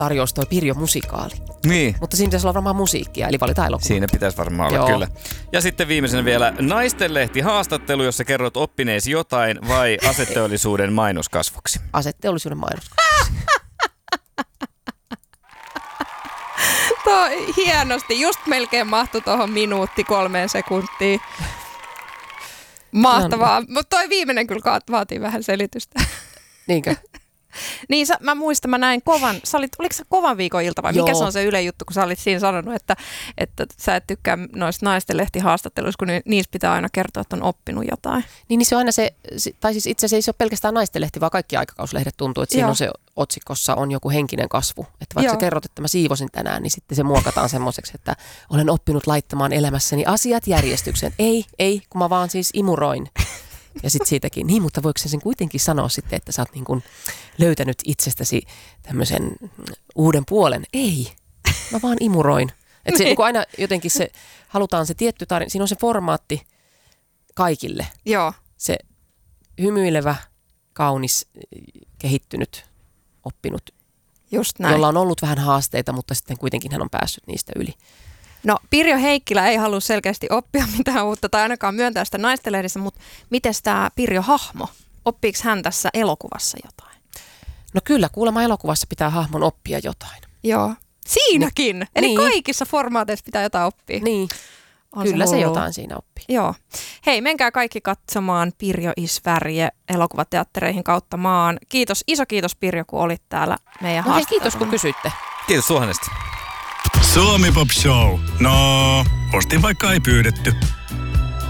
tarjosi toi Pirjo-musikaali. Niin. Mutta siinä pitäisi olla varmaan musiikkia, eli valitaan elokuva. Siinä pitäisi varmaan olla, kyllä. Ja sitten viimeisenä vielä Naistenlehti haastattelu, jossa kerrot oppineesi jotain vai aseteollisuuden mainoskasvoksi? Aseteollisuuden mainoskasvoksi. Tuo hienosti. Just melkein mahtui tuohon minuutti 3 sekuntiin. Mahtavaa. Mutta toi viimeinen kyllä vaatii vähän selitystä. Niinkö? Niin, mä muistan, mä näin oliko se Kovan viikon ilta vai mikä se on se Yle juttu, kun sä olit siinä sanonut, että sä et tykkää noista naistenlehtihaastatteluista, kun niissä pitää aina kertoa, että on oppinut jotain. Niin se on aina tai siis itse asiassa ei se ole pelkästään naistenlehti, vaan kaikki aikakauslehdet tuntuu, että siinä on se otsikossa on joku henkinen kasvu. Että vaikka sä kerrot, että mä siivosin tänään, niin sitten se muokataan semmoiseksi, että olen oppinut laittamaan elämässäni asiat järjestykseen. Ei, kun mä vaan siis imuroin. Ja sitten siitäkin, niin, mutta voiko sen kuitenkin sanoa sitten, että sä oot niin kuin löytänyt itsestäsi tämmöisen uuden puolen? Ei, mä vaan imuroin. Että se niin kuin aina jotenkin se, halutaan se tietty tarina, siinä on se formaatti kaikille. Joo. Se hymyilevä, kaunis, kehittynyt, oppinut, just näin. Jolla on ollut vähän haasteita, mutta sitten kuitenkin hän on päässyt niistä yli. No Pirjo Heikkilä ei halua selkeästi oppia mitään uutta tai ainakaan myöntää sitä naistenlehdissä, mutta miten tämä Pirjo-hahmo, oppiiko hän tässä elokuvassa jotain? No kyllä, kuulemma elokuvassa pitää hahmon oppia jotain. Joo, siinäkin! Niin. Eli niin. Kaikissa formaateissa pitää jotain oppia. Niin, on kyllä se jotain siinä oppii. Joo. Hei, menkää kaikki katsomaan Pirjo is Sverige elokuvateattereihin kautta maan. Iso kiitos Pirjo, kun olit täällä meidän haastattelussa. Kiitos kun kysyitte. Kiitos Suhanesta. Suomi Pop Show. No, ostin vaikka ei pyydetty.